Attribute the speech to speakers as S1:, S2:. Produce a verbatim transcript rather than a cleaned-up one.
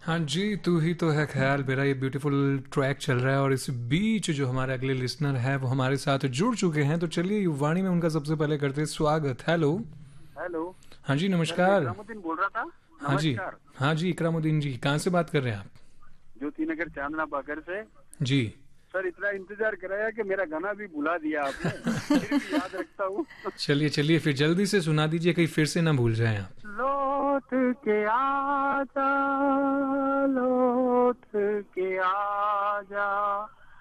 S1: हाँ जी, तू ही तो है ख्याल मेरा, ये ब्यूटीफुल ट्रैक चल रहा है और इस बीच जो हमारे अगले लिसनर है वो हमारे साथ जुड़ चुके हैं, तो चलिए युवाणी में उनका सबसे पहले करते हैं स्वागत। हेलो।
S2: हेलो।
S1: हाँ जी,
S2: सर मैं
S1: नमस्कार।
S2: इकरामुद्दीन बोल रहा था।
S1: हाँ जी।
S2: नमस्कार।
S1: हाँ जी, इकरामुद्दीन जी, कहाँ से बात कर रहे हैं आप?
S2: ज्योति नगर चांदना बागर से।
S1: जी।
S2: सर इतना इंतजार कराया कि मेरा गाना भी भुला दिया आपने, फिर भी याद रखता हूँ।
S1: चलिए चलिए, फिर जल्दी से सुना दीजिए, कहीं फिर से ना भूल जाएं आप।
S2: लौट के आजा, लौट के आजा,